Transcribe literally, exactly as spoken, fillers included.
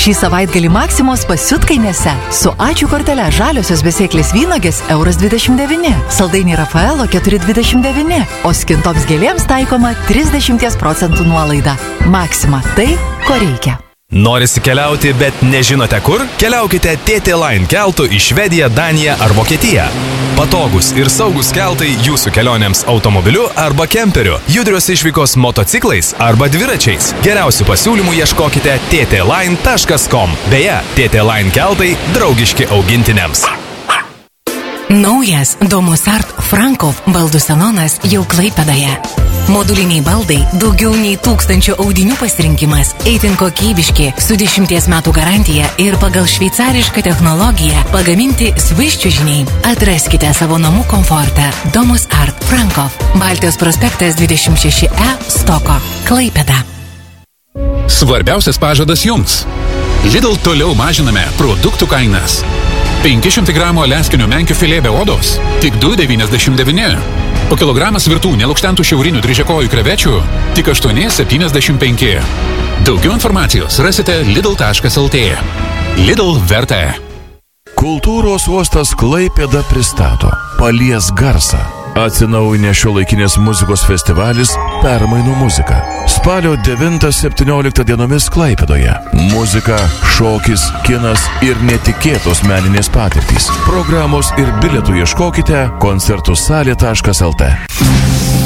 Šį savaitgalį Maksimos pasiutkainėse su ačiū kortele žaliosios besėklės vynogės euras dvidešimt devyni, saldainiai Rafaelo keturi dvidešimt devyni, o skintoms gėlėms taikoma trisdešimt procentų nuolaida. Maxima – tai, ko reikia. Norisi keliauti, bet nežinote kur? Keliaukite T T Line keltu į Švediją, Daniją ar Vokietiją. Patogus ir saugus keltai jūsų kelionėms automobiliu arba kemperiu, judrios išvykos motociklais arba dviračiais. Geriausių pasiūlymų ieškokite t t line taškas com. Beje, T T Line keltai draugiški augintiniams. Naujas Domusart Frankov baldų salonas jau Klaipėdoje. Moduliniai baldai, daugiau nei tūkstančio audinių pasirinkimas, itin kokybiški, su dešimties metų garantija ir pagal šveicarišką technologiją pagaminti Swiss čiužiniai. Atraskite savo namų komfortą. Domusart Frankov, Baltijos prospektas dvidešimt šeši E, Stoko, Klaipėda. Svarbiausias pažadas jums. Lidl toliau mažiname produktų kainas. penki šimtai gramų aliaskinio menkių filė be odos – tik du devyniasdešimt devyni. O kilogramas virtų nelukštentų šiaurinių dryžiakojų krevečių – tik aštuoni septyniasdešimt penki. Daugiau informacijos rasite lidl taškas el tė. Lidl verta. Kultūros uostas Klaipėda pristato Palies garsą. Atsinaujinę šiuolaikinės muzikos festivalis Permainų muzika. Spalio devintą septynioliktą dienomis Klaipėdoje. Muzika, šokis, kinas ir netikėtos meninės patirtys. Programos ir bilietų ieškokite koncertų salė taškas el tė.